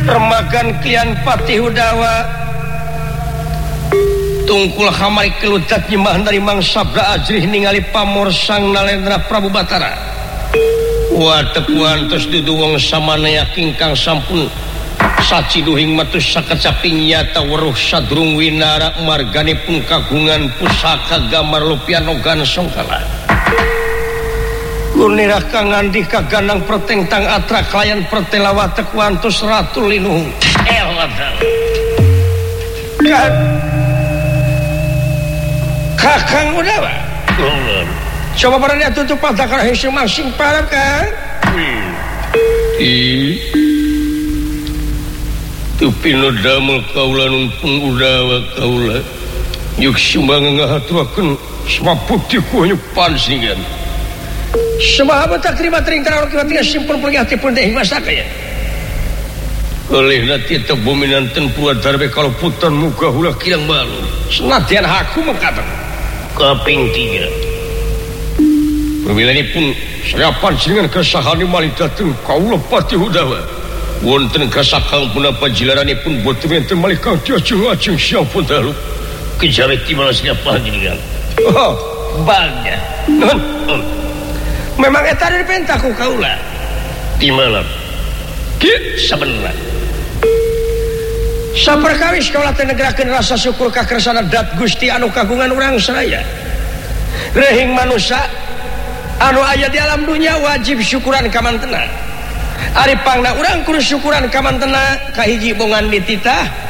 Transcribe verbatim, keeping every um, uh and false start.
remagan klian Patih Udawa tungkul hamari kelutat nyembah dari Mang Sabda Ajrih ningali pamor Sang Nalendra Prabu Batara wadep wantos dudu wong samanaya kingkang sampun saciduhing matus sakacaping nyata weruh sadurung winara marganipun kagungan pusaka gambar lupian ogan songkala Gunirah kang andi kaganang pertengtang atra klayan pertelawatek wantos ratu linuhung eladal kan kakang Udawa coba barangnya tutup patakar hesing masing parah kan ih tupino damel kaula numpung Udawa kaula yuk sumbang ngahaturakeun saputih ku hanya pansingan sahabat tak terima tering tarawih kiwatinya simpul pergihatipun deh masaka ya oleh nanti terbominanten puat darbe kalau putan muka hula kirang balu senatian haku mengatakan kaping tiga perwila ini pun saya pansingan kesahani malidatun kaula Patih Udawa wonten kasakang pun apa jilarani pun boten enten malikang diajeng-ajeng siang pun dalu kejawe timana siapa jenengan oh banyak non memang eta dari pentaku kaula di malam ki sabenerna saperkawis kaula teh negerakeun rasa syukur ka kersana dat Gusti anu kagungan urang sadaya rehing manusia anu aya di alam dunia wajib syukuran ka mantena ari pangna urang kudu syukuran ka mantena kahiji bongan dititah